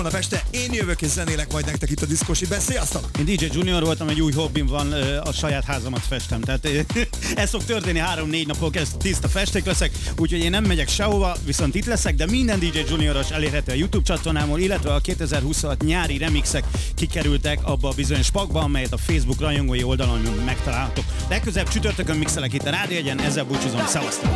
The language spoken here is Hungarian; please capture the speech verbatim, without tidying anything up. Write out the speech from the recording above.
Holnap este én jövök és zenélek majd nektek itt a Diszkósitben. Sziasztok! Én dé dzsé Junior voltam, egy új hobbim van, a saját házamat festem. Tehát ez fog történni három-négy napon keresztül, tiszta festék leszek, úgyhogy én nem megyek sehova, viszont itt leszek, de minden dé dzsé Junioros elérhető a YouTube csatornámon, illetve a kétezer-huszonhat nyári remixek kikerültek abba a bizonyos pakba, amelyet a Facebook rajongói oldalon megtalálhatok. Legközelebb csütörtökön mixelek itt a Rádió egyen, ezzel búcsúzom, szevasztok!